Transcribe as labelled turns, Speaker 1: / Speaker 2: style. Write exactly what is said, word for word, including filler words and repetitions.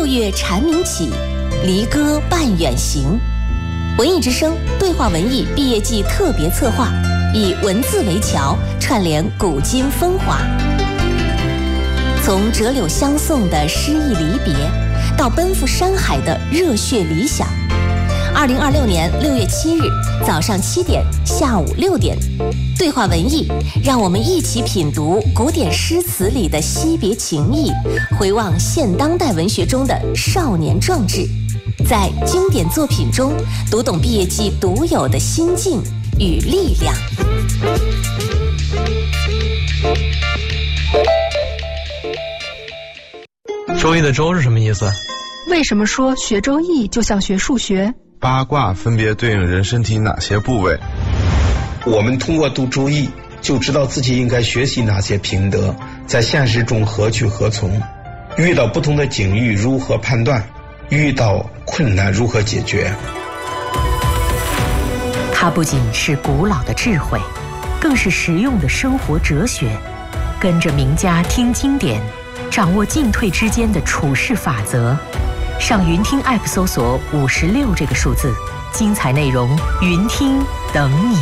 Speaker 1: 六月蝉鸣起，离歌半远行。文艺之声对话文艺毕业季特别策划，以文字为桥，串联古今风华。从折柳相送的诗意离别，到奔赴山海的热血理想。二零二六年六月七日早上七点，下午六点，对话文艺，让我们一起品读古典诗词里的惜别情谊，回望现当代文学中的少年壮志，在经典作品中读懂毕业季独有的心境与力量。
Speaker 2: 周易的周是什么意思？
Speaker 3: 为什么说学周易就像学数学？
Speaker 4: 八卦分别对应人身体哪些部位？
Speaker 5: 我们通过读周易就知道自己应该学习哪些品德，在现实中何去何从，遇到不同的境遇如何判断，遇到困难如何解决。
Speaker 6: 它不仅是古老的智慧，更是实用的生活哲学。跟着名家听经典，掌握进退之间的处世法则。上云听 App 搜索五十六这个数字，精彩内容云听等你。